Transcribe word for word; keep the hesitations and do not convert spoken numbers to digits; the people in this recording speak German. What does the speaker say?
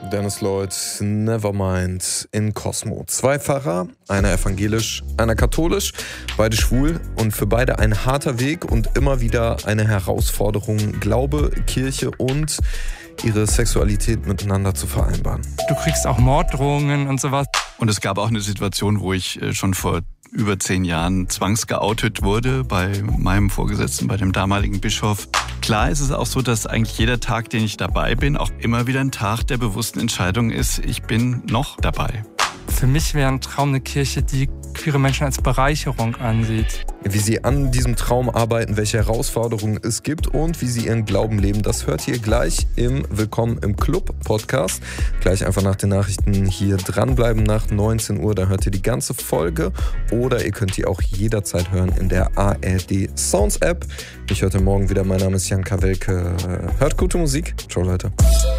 Dennis Lloyd, Nevermind in Cosmo. Zwei Pfarrer, einer evangelisch, einer katholisch, beide schwul und für beide ein harter Weg und immer wieder eine Herausforderung, Glaube, Kirche und ihre Sexualität miteinander zu vereinbaren. Du kriegst auch Morddrohungen und sowas. Und es gab auch eine Situation, wo ich schon vor über zehn Jahren zwangsgeoutet wurde bei meinem Vorgesetzten, bei dem damaligen Bischof. Klar ist es auch so, dass eigentlich jeder Tag, den ich dabei bin, auch immer wieder ein Tag der bewussten Entscheidung ist, ich bin noch dabei. Für mich wäre ein Traum eine Kirche, die queere Menschen als Bereicherung ansieht. Wie sie an diesem Traum arbeiten, welche Herausforderungen es gibt und wie sie ihren Glauben leben, das hört ihr gleich im Willkommen im Club Podcast. Gleich einfach nach den Nachrichten hier dranbleiben nach neunzehn Uhr, da hört ihr die ganze Folge oder ihr könnt die auch jederzeit hören in der A R D Sounds App. Ich hörte morgen wieder, mein Name ist Jan Kawelke. Hört gute Musik. Ciao Leute.